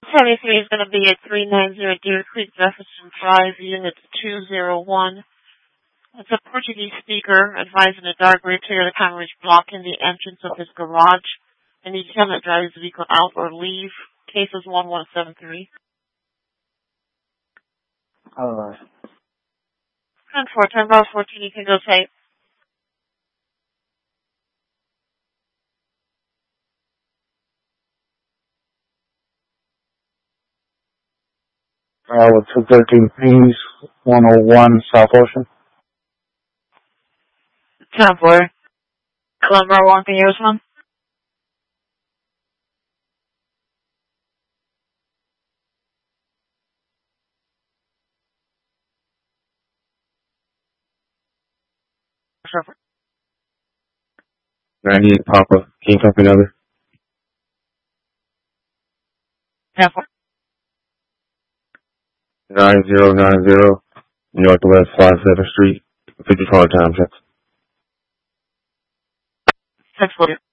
73 is going to be at 390 Deer Creek Jefferson Drive, Unit 201. It's a Portuguese speaker advising a dark gray Toyota Camry is blocking the entrance of his garage, and he cannot drive his vehicle out or leave. Case is 1173. All right. And for 10 14, you can go say. With 213 Queens, 101 South Ocean. 10-4. Colombo, 1 can use one. Sure. 98 Papa, King Company number. 10-4. 9090 Northwest 57th Street, 54 time checks. 6-4.